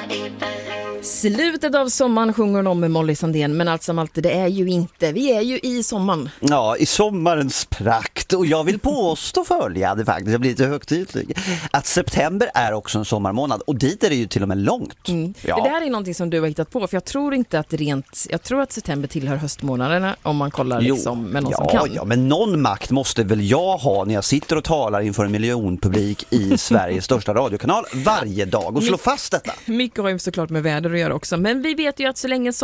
Slutet av sommaren sjunger hon om med Molly Sandén, men allt som alltid, det är ju inte. Vi är ju i sommaren. Ja, i sommarens prakt. Och jag vill påstå följande faktiskt, jag blir lite högtidlig, att september är också en sommarmånad. Och dit är det ju till och med långt. Ja. Det där är någonting som du har hittat på, för jag tror inte att jag tror att september tillhör höstmånaderna om man kollar liksom med någon som kan. Ja, men någon makt måste väl jag ha när jag sitter och talar inför en miljonpublik i Sveriges största radiokanal varje dag och slå fast detta. Mycket har ju såklart med väder att göra också, men vi vet ju att så länge